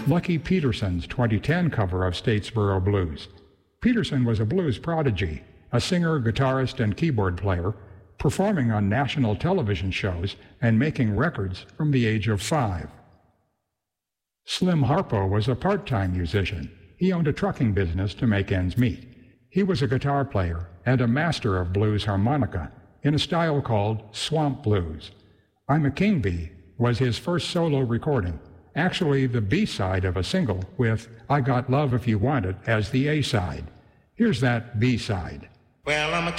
Lucky Peterson's 2010 cover of Statesboro Blues. Peterson was a blues prodigy, a singer, guitarist, and keyboard player, performing on national television shows and making records from the age of 5. Slim Harpo was a part-time musician. He owned a trucking business to make ends meet. He was a guitar player and a master of blues harmonica in a style called swamp blues. I'm a King Bee was his first solo recording, actually the B-side of a single with I Got Love If You Want It as the A-side. Here's that B-side. Well, I'm a